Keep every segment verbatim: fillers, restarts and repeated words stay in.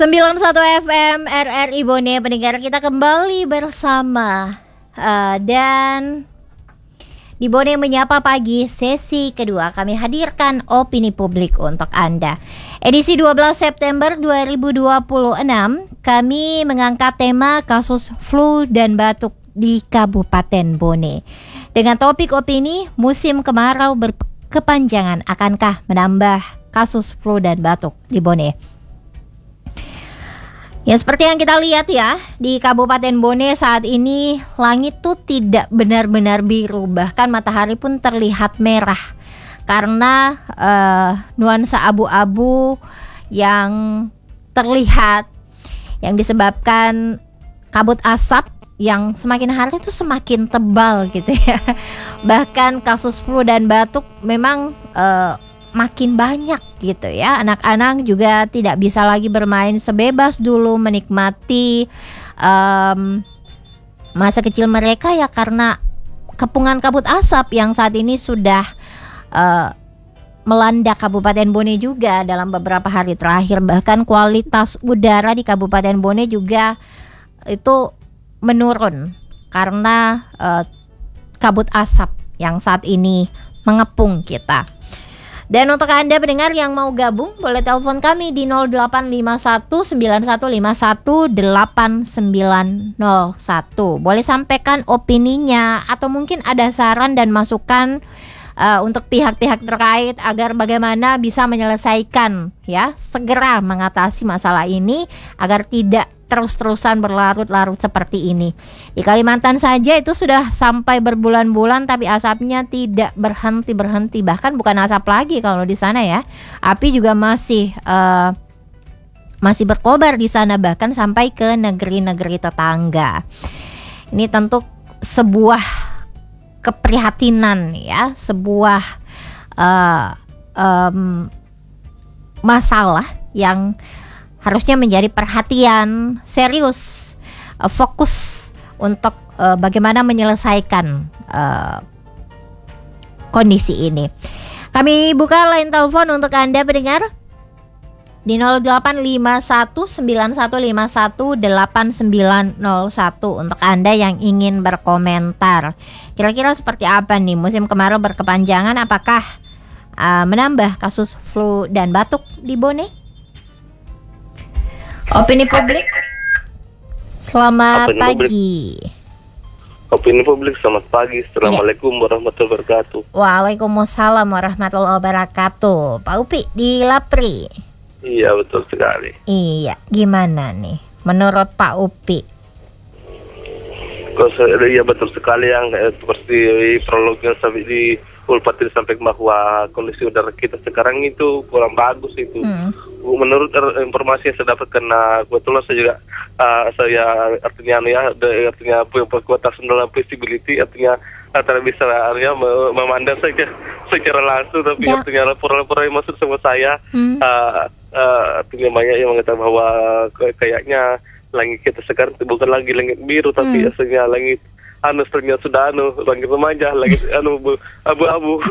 sembilan puluh satu F M R R I Bone, pendengar kita kembali bersama uh, dan di Bone Menyapa Pagi sesi kedua kami hadirkan opini publik untuk Anda. Edisi dua belas September dua ribu dua puluh enam kami mengangkat tema kasus flu dan batuk di Kabupaten Bone. Dengan topik opini, musim kemarau berkepanjangan akankah menambah kasus flu dan batuk di Bone? Ya, seperti yang kita lihat ya, di Kabupaten Bone saat ini langit tuh tidak benar-benar biru, bahkan matahari pun terlihat merah karena uh, nuansa abu-abu yang terlihat yang disebabkan kabut asap yang semakin hari itu semakin tebal gitu ya. Bahkan kasus flu dan batuk memang uh, makin banyak gitu ya. Anak-anak juga tidak bisa lagi bermain sebebas dulu, menikmati um, masa kecil mereka ya, karena kepungan kabut asap yang saat ini sudah uh, melanda Kabupaten Bone juga dalam beberapa hari terakhir. Bahkan kualitas udara di Kabupaten Bone juga itu menurun karena uh, kabut asap yang saat ini mengepung kita. Dan untuk Anda pendengar yang mau gabung, boleh telepon kami di nol delapan lima satu sembilan satu lima satu delapan sembilan nol satu. Boleh sampaikan opininya atau mungkin ada saran dan masukan uh, untuk pihak-pihak terkait agar bagaimana bisa menyelesaikan ya, segera mengatasi masalah ini agar tidak terus-terusan berlarut-larut seperti ini. Di Kalimantan saja itu sudah sampai berbulan-bulan tapi asapnya tidak berhenti-berhenti. Bahkan bukan asap lagi kalau di sana ya. Api juga masih uh, masih berkobar di sana, bahkan sampai ke negeri-negeri tetangga. Ini tentu sebuah keprihatinan ya, sebuah uh, um, masalah yang harusnya menjadi perhatian serius, uh, fokus untuk uh, bagaimana menyelesaikan uh, kondisi ini. Kami buka line telepon untuk Anda pendengar di nol delapan lima satu sembilan satu lima satu delapan sembilan nol satu untuk Anda yang ingin berkomentar. Kira-kira seperti apa nih musim kemarau berkepanjangan, apakah uh, menambah kasus flu dan batuk di Bone? Opini publik, selamat Opini pagi. Publik. Opini publik, selamat pagi. Assalamualaikum ya. warahmatullahi wabarakatuh. Waalaikumsalam warahmatullahi wabarakatuh. Pak Upi di Lapri. Iya, betul sekali. Iya, gimana nih menurut Pak Upi? Iya, betul sekali yang seperti prolognya sampai di Ulpatin sampai bahwa kondisi udara kita sekarang itu kurang bagus itu. Hmm. Menurut informasi yang saya dapatkan, nah, kebetulan saya juga uh, saya artinya ya artinya perkuatan dalam visibility, artinya antara bisa artinya memandang saja secara langsung, tapi ya. Artinya laporan-laporan yang masuk sama saya hmm. uh, uh, artinya banyak yang mengatakan bahwa kayaknya langit kita sekarang bukan lagi langit biru, tapi hmm. aslinya langit anu ternyata sudah anu langit remaja, langit anu abu-abu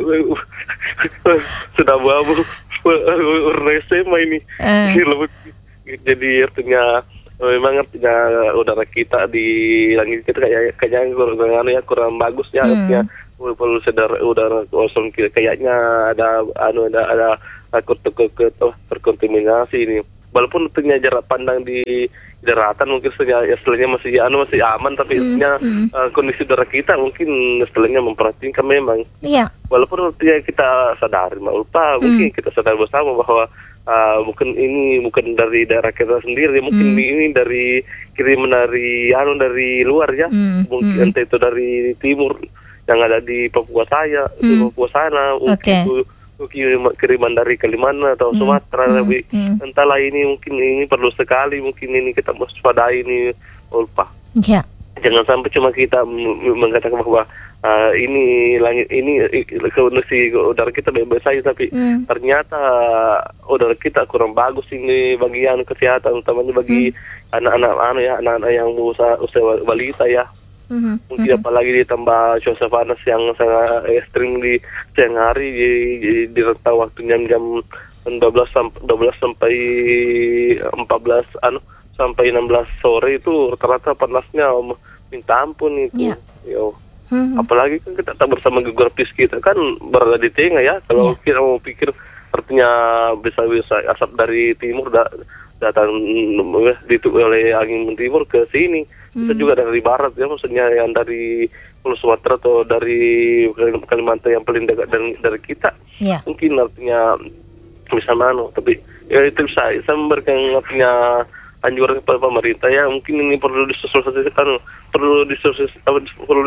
sudah abu-abu warna S M A ini. Uh. Jadi artinya memang artinya udara kita di langit kita kayak kayaknya kurang anu ya, kurang bagus ya. Hmm. Artinya perlu sadar udara kosong kayaknya ada anu ada ada takut terkontaminasi ini. Walaupun artinya jarak pandang di daratan mungkin setelahnya, setelahnya masih anu masih aman, tapi artinya hmm. uh, kondisi udara kita mungkin setelahnya memperhatikan memang. Iya. Walaupun artinya kita sadari, lupa hmm. mungkin kita sadar bersama bahwa uh, mungkin ini bukan dari daerah kita sendiri, mungkin hmm. ini dari kiriman dari anu dari luar ya, hmm. mungkin hmm. entah itu dari timur yang ada di Papua saya, hmm. di Papua sana, mungkin okay. itu kiriman dari Kalimantan atau Sumatera, hmm, tapi hmm. entahlah ini mungkin ini perlu sekali, mungkin ini kita waspadai ini, lupa. Ya. Jangan sampai cuma kita mengatakan bahwa uh, ini langit ini kondisi udara kita baik-baik saja, tapi hmm. ternyata udara kita kurang bagus ini bagian kesehatan, utamanya bagi hmm. anak-anak anu ya, anak-anak yang usaha usia balita ya. Mm-hmm. Mungkin mm-hmm. apalagi ditambah cuaca panas yang sangat ekstrim di siang hari, di, di, di rentang waktu jam-jam dua belas sampai dua belas sampai empat belas anu sampai enam belas sore itu rata-rata panasnya minta ampun itu. Ya. Yo. Hmm. Apalagi kan kita tak bersama geografis kita kan berada di tengah ya. Kalau Ya. kita mau pikir artinya bisa-bisa asap dari timur da, datang di oleh angin timur ke sini. Bisa Hmm. juga dari barat ya, maksudnya yang dari Pulau Sumatera atau dari Kalimantan yang paling dekat dari, dari kita. Ya. Mungkin artinya bisa mano, tapi ya itu bisa saya memberikan artinya anjuran kepada pemerintah ya, mungkin ini perlu disosialisasikan, perlu disosialisasikan, perlu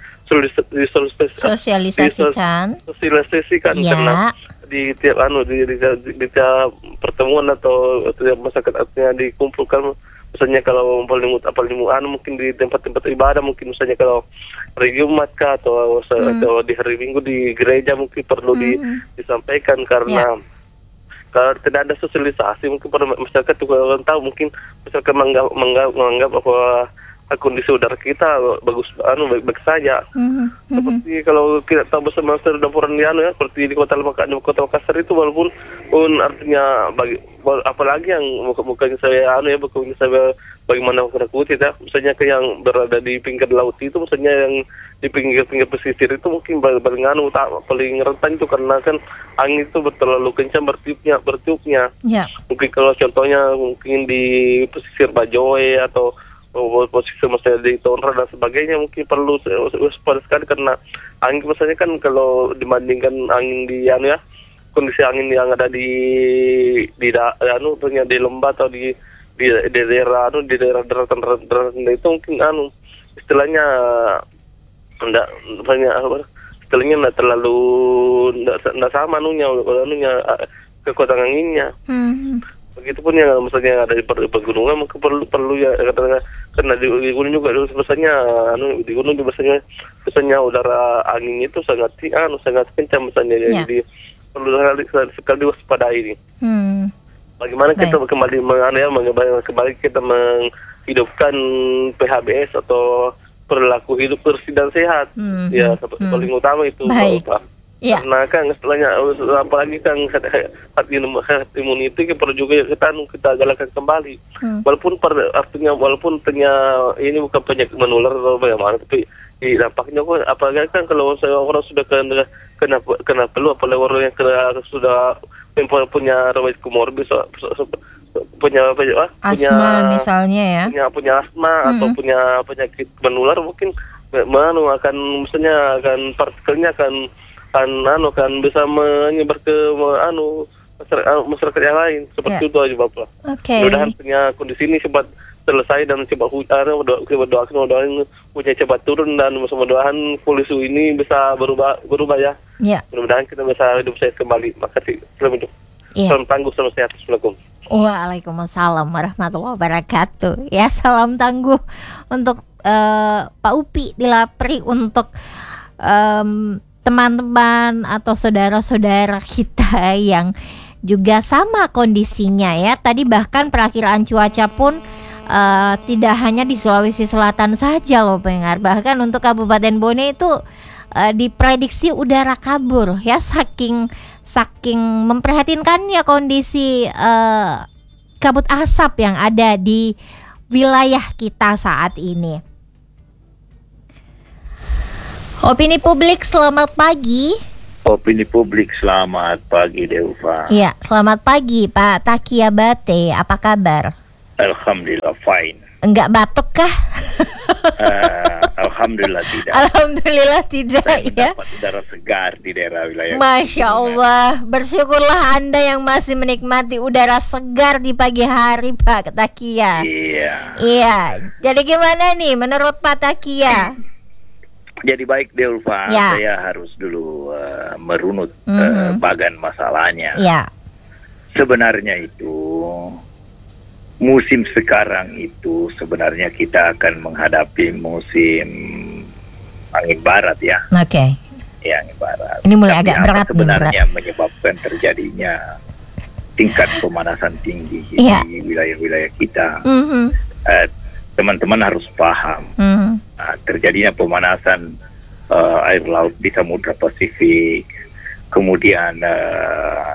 Sosialisasikan. disosialisasikan Ya. karena di tiap anu di, di, di, di tiap pertemuan atau tiap masyarakat artinya dikumpulkan, misalnya kalau paling paling anu mungkin di tempat-tempat ibadah, mungkin misalnya kalau hari Jumat kah atau, Hmm. atau di hari Minggu di gereja mungkin perlu di, Hmm. disampaikan karena Ya. kalau tidak ada sosialisasi mungkin pada masyarakat juga orang tahu, mungkin masyarakat menganggap menganggap, menganggap bahwa kondisi udara kita bagus anu baik-baik saja. Hmm. Hmm. Seperti kalau kita tahu bersama laporan di anu ya, seperti di kota Makassar, di kota Makassar itu walaupun pun artinya bagi apalagi yang muka-mukanya saya anu ya, bukannya saya bagaimana menakutkan ya, misalnya ke yang berada di pinggir laut itu, misalnya yang di pinggir-pinggir pesisir itu mungkin paling anu tak paling rentan itu karena kan angin itu terlalu kencang bertiupnya bertiupnya. Ya. Mungkin kalau contohnya mungkin di pesisir Bajoe atau posisi misalnya di Tonra dan sebagainya mungkin perlu waspada sekali karena angin misalnya kan kalau dibandingkan angin di anu ya, kondisi angin yang ada di di da, anu punya di lembah atau di di, di daerah anu di daerah daratan daratan itu mungkin anu istilahnya enggak banyak apa istilahnya enggak terlalu enggak, enggak sama anunya anunya kekuatan anginnya. Hmm. Begitupun yang misalnya ada di pegunungan mungkin perlu perlu ya karena karena di, di gunung juga biasanya anu di gunung juga biasanya biasanya udara angin itu sangat anu sangat kencang misalnya Ya. jadi perlu sekali, sekali waspadai ini. Hmm. Bagaimana Baik. kita kembali menganu ya mengembali kembali kita menghidupkan P H B S atau perilaku hidup bersih dan sehat. Hmm. Ya seperti Hmm. paling utama itu Baik. Pak. Ya. Karena kan istilahnya apalagi kan hati imuniti perlu juga kita kita galakkan kembali. Hmm. Walaupun per, artinya walaupun ternyata ini bukan penyakit menular atau bagaimana, tapi di dampaknya kok apalagi kan kalau saya orang sudah kena kena kena flu, apalagi orang yang kena sudah punya riwayat komorbid so, so, so, punya punya punya Asma misalnya ya. punya punya asma Hmm. atau punya penyakit menular mungkin manu akan misalnya akan partikelnya akan kan anu kan bisa menyebar ke anu masyarakat, masyarakat yang lain seperti Ya. itu aja Bapak. Oke. Mudah-mudahan punya kondisi ini cepat selesai dan cepat hujan, berdoa mudah-mudahan hujan cepat turun dan mudah-mudahan polisi ini bisa berubah berubah ya. Ya. Mudah-mudahan kita bisa hidup sehat kembali. Makasih. Salam hidup. Ya. Salam tangguh, salam sehat. Assalamualaikum. Waalaikumsalam warahmatullahi wabarakatuh. Ya, salam tangguh untuk uh, Pak Upi di Lapri, untuk um, teman-teman atau saudara-saudara kita yang juga sama kondisinya ya. Tadi bahkan perakiraan cuaca pun uh, tidak hanya di Sulawesi Selatan saja loh pendengar. Bahkan untuk Kabupaten Bone itu uh, diprediksi udara kabur ya, saking saking memprihatinkannya kondisi uh, kabut asap yang ada di wilayah kita saat ini. Opini publik, selamat pagi. Opini publik, selamat pagi Deufa. Iya, selamat pagi Pak Takia Bate, apa kabar? Alhamdulillah fine. Enggak batuk kah? uh, Alhamdulillah tidak. Alhamdulillah tidak Saya ya. mendapat udara segar di daerah wilayah. Masya Allah, bersyukurlah Anda yang masih menikmati udara segar di pagi hari Pak Takia. Iya. Iya, jadi gimana nih menurut Pak Takia? Jadi baik Deufa, Ya. saya harus dulu uh, merunut uh, Mhm. bagan masalahnya. Ya, Sebenarnya itu musim sekarang itu sebenarnya kita akan menghadapi musim angin barat ya. oke. Ya, angin barat. Ini mulai Tapi agak apa berat nih, sebenarnya berat. menyebabkan terjadinya tingkat pemanasan tinggi Iya. di wilayah-wilayah kita. Mhm, Eh, teman-teman harus paham mhm. uh, terjadinya pemanasan uh, air laut di Samudra Pasifik, kemudian uh,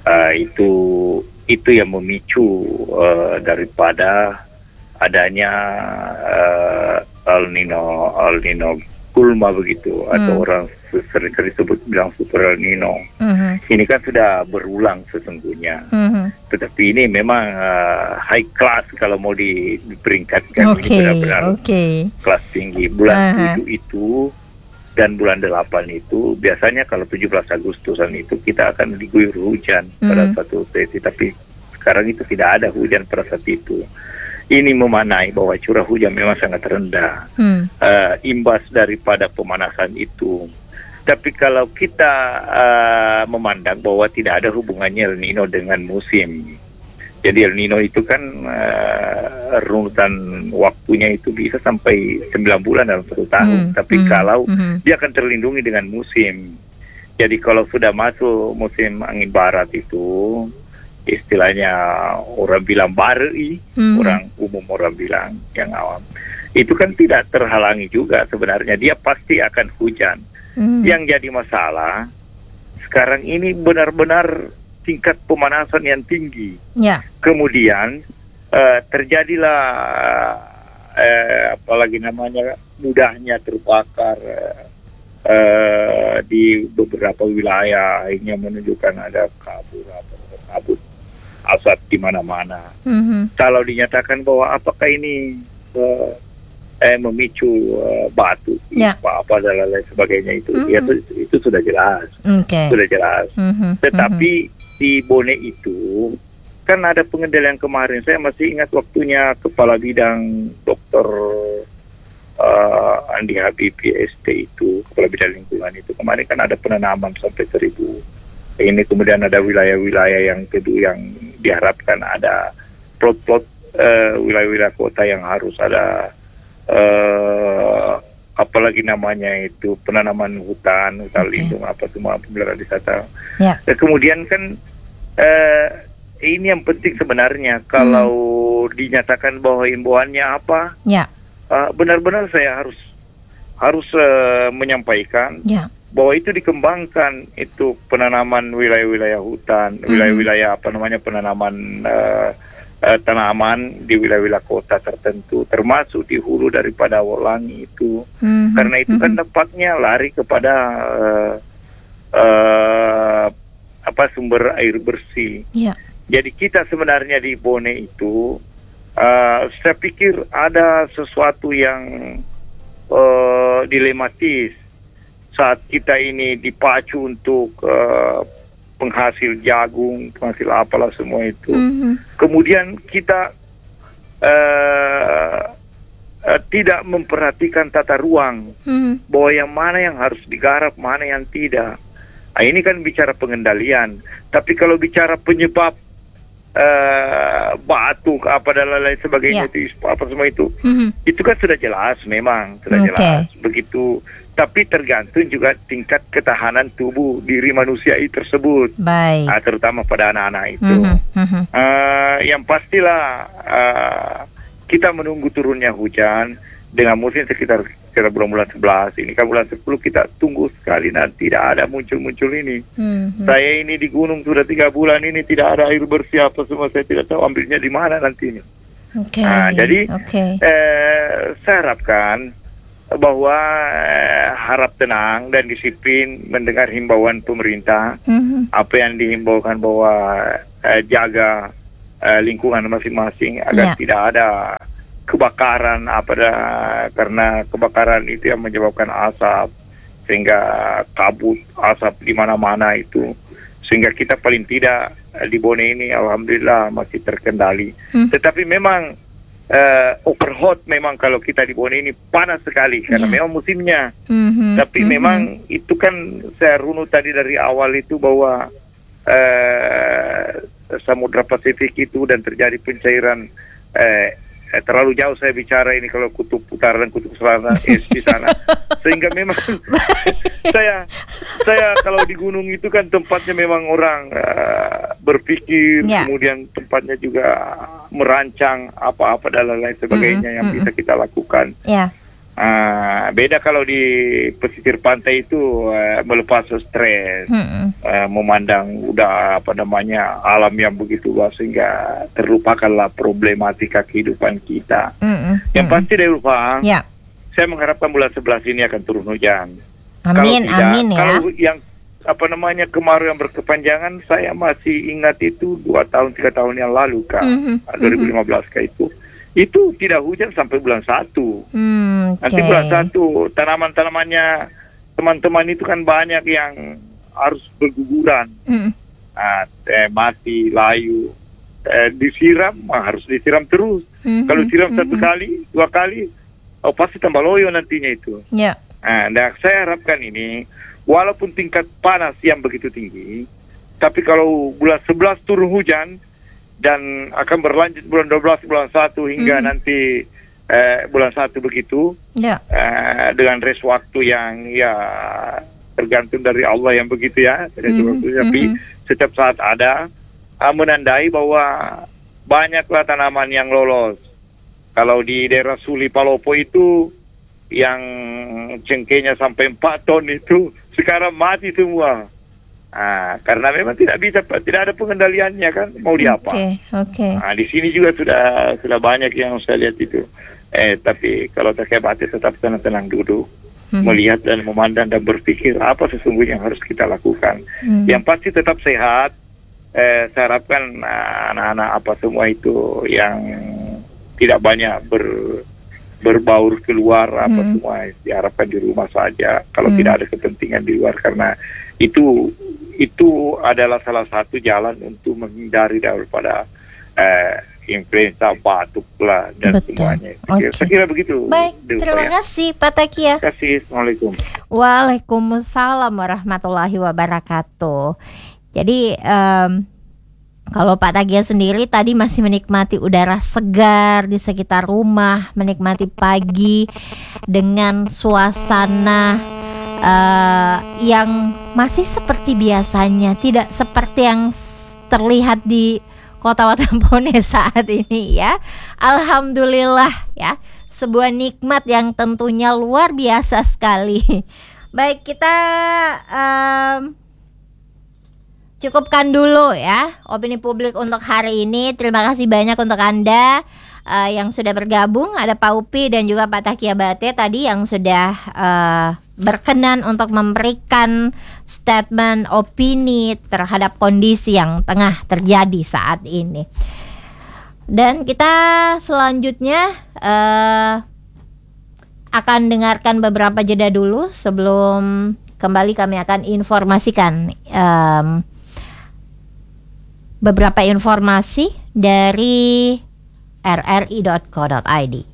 uh, itu itu yang memicu uh, daripada adanya uh, El Nino El Nino Gulma begitu, hmm. atau orang sering disebut bilang Super El Nino. Hmm. Ini kan sudah berulang sesungguhnya. Hmm. Tetapi ini memang uh, high class kalau mau di, diperingkatkan. Okay, ini benar-benar okay. kelas tinggi. Bulan uh-huh. tujuh itu dan bulan delapan itu biasanya kalau tujuh belas Agustusan itu kita akan diguyur hujan hmm. pada satu sesi, tapi sekarang itu tidak ada hujan pada saat itu. Ini memaknai bahwa curah hujan memang sangat rendah, hmm. uh, imbas daripada pemanasan itu. Tapi kalau kita uh, memandang bahwa tidak ada hubungannya El Nino dengan musim, jadi El Nino itu kan uh, runutan waktunya itu bisa sampai sembilan bulan dalam satu tahun. Hmm. Tapi hmm. kalau hmm. dia akan terlindungi dengan musim. Jadi kalau sudah masuk musim angin barat itu, istilahnya orang bilang bari, hmm. orang umum orang bilang yang awam, itu kan tidak terhalangi juga sebenarnya, dia pasti akan hujan. Hmm. Yang jadi masalah sekarang ini benar-benar tingkat pemanasan yang tinggi. Ya. Kemudian uh, terjadilah uh, apalagi namanya mudahnya terbakar uh, uh, di beberapa wilayah, akhirnya menunjukkan ada kabut atau kabut asap di mana-mana. Mm-hmm. Kalau dinyatakan bahwa apakah ini uh, eh, memicu uh, batu, yeah. apa-apa dan lain sebagainya itu, mm-hmm. ya, itu, itu sudah jelas, okay. sudah jelas. Mm-hmm. Tetapi mm-hmm. di Bone itu kan ada pengendalian kemarin. Saya masih ingat waktunya kepala bidang Dokter uh, Andi Habib P S T itu, kepala bidang lingkungan itu kemarin kan ada penanaman sampai seribu. Ini kemudian ada wilayah-wilayah yang kedua yang diharapkan ada plot-plot uh, wilayah-wilayah kota yang harus ada uh, apalagi namanya itu penanaman hutan, hutan okay. lindung apa semua pemeliharaan wisata. Yeah. Dan kemudian kan uh, ini yang penting sebenarnya kalau hmm. dinyatakan bahwa himbauannya apa, yeah. uh, benar-benar saya harus harus uh, menyampaikan. Yeah. Bahwa itu dikembangkan itu penanaman wilayah-wilayah hutan, mm-hmm. wilayah-wilayah apa namanya penanaman uh, uh, tanaman di wilayah-wilayah kota tertentu, termasuk di hulu daripada Wolangi itu, mm-hmm. karena itu kan dampaknya lari kepada uh, uh, apa sumber air bersih. Yeah. Jadi kita sebenarnya di Bone itu, uh, saya pikir ada sesuatu yang uh, dilematis. Saat kita ini dipacu untuk uh, penghasil jagung, penghasil apalah semua itu. Mm-hmm. Kemudian kita uh, uh, tidak memperhatikan tata ruang, mm-hmm. bahwa yang mana yang harus digarap, mana yang tidak. Nah, ini kan bicara pengendalian. Tapi kalau bicara penyebab uh, batuk apa dan lain-lain sebagainya, yeah. itu apa semua itu, mm-hmm. itu kan sudah jelas, memang sudah okay. jelas begitu. Tapi tergantung juga tingkat ketahanan tubuh diri manusia itu tersebut, baik. Uh, terutama pada anak-anak itu. Mm-hmm. Mm-hmm. Uh, yang pastilah uh, kita menunggu turunnya hujan dengan musim sekitar sekitar bulan-bulan sebelas. Ini kan bulan sepuluh kita tunggu sekali nanti tidak ada muncul-muncul ini. Mm-hmm. Saya ini di gunung sudah tiga bulan ini tidak ada air bersih apa semua, saya tidak tahu ambilnya di mana nanti ini. Okay. Uh, jadi okay. uh, saya harapkan bahwa eh, harap tenang dan disiplin mendengar himbauan pemerintah. Mm-hmm. Apa yang dihimbaukan bahwa eh, jaga eh, lingkungan masing-masing agar yeah. tidak ada kebakaran apa dah, karena kebakaran itu yang menyebabkan asap sehingga kabut asap di mana-mana itu, sehingga kita paling tidak eh, di Bone ini alhamdulillah masih terkendali. Mm. Tetapi memang Uh, overhot memang kalau kita di Bone ini panas sekali karena yeah. memang musimnya. Mm-hmm. Tapi mm-hmm. memang itu kan saya runut tadi dari awal itu bahwa uh, Samudra Pasifik itu dan terjadi pencairan uh, terlalu jauh saya bicara ini kalau kutub utara dan kutub selatan es di sana, sehingga memang saya saya kalau di gunung itu kan tempatnya memang orang uh, berpikir, yeah. kemudian tempatnya juga merancang apa-apa dan lain-lain sebagainya mm-hmm. yang bisa kita lakukan. Yeah. Uh, beda kalau di pesisir pantai itu uh, melepas stres, hmm. uh, memandang udah apa namanya alam yang begitu luas sehingga terlupakanlah problematika kehidupan kita. Hmm. Yang hmm. pasti dari lupa, ya. Saya mengharapkan bulan sebelas ini akan turun hujan. Amin, tidak, amin ya. Kalau yang apa namanya kemarau yang berkepanjangan, saya masih ingat itu dua tahun tiga tahun yang lalu kak, hmm. dua ribu lima belas kak itu. Itu tidak hujan sampai bulan satu. Hmm, okay. Nanti bulan satu tanaman-tanamannya teman-teman itu kan banyak yang harus berguguran, hmm. nah, eh, mati, layu, eh, disiram, nah, harus disiram terus. Hmm. Kalau siram hmm. satu kali, dua kali, oh pasti tambah loyo nantinya itu. Yeah. Nah, nah, saya harapkan ini, walaupun tingkat panas yang begitu tinggi, tapi kalau bulan sebelas turun hujan, dan akan berlanjut bulan dua belas, bulan satu hingga mm. nanti eh, bulan satu begitu, yeah. eh, dengan res waktu yang ya tergantung dari Allah yang begitu ya, mm. tapi mm-hmm. setiap saat ada uh, menandai bahwa banyaklah tanaman yang lolos. Kalau di daerah Suli Palopo itu yang cengkehnya sampai empat ton itu sekarang mati semua. Ah, karena memang tidak bisa, tidak ada pengendaliannya kan, mau diapa? Oke, okay, oke. Okay. Nah, di sini juga sudah sudah banyak yang saya lihat itu. Eh, tapi kalau terkait batik tetap tenang-tenang duduk, hmm. melihat dan memandang dan berpikir apa sesungguhnya yang harus kita lakukan. Hmm. Yang pasti tetap sehat. Eh, saya harapkan uh, anak-anak apa semua itu yang tidak banyak ber berbaur keluar apa hmm. semua diharapkan di rumah saja. Kalau hmm. tidak ada kepentingan di luar, karena itu itu adalah salah satu jalan untuk menghindari daripada eh, influenza, batuk lah dan betul. Semuanya. Okay. Saya kira begitu. Baik, terima kasih Pak Takia. Terima kasih. Assalamualaikum. Waalaikumsalam warahmatullahi wabarakatuh. Jadi um, kalau Pak Tagia sendiri tadi masih menikmati udara segar di sekitar rumah, menikmati pagi dengan suasana uh, yang masih seperti biasanya, tidak seperti yang terlihat di Kota Watambone saat ini ya. Alhamdulillah ya, sebuah nikmat yang tentunya luar biasa sekali. Baik, kita um, cukupkan dulu ya opini publik untuk hari ini. Terima kasih banyak untuk Anda uh, yang sudah bergabung. Ada Pak Upi dan juga Pak Takia Bate tadi yang sudah uh, berkenan untuk memberikan statement opini terhadap kondisi yang tengah terjadi saat ini. Dan kita selanjutnya uh, akan dengarkan beberapa jeda dulu sebelum kembali kami akan informasikan um, beberapa informasi dari r r i dot co dot i d.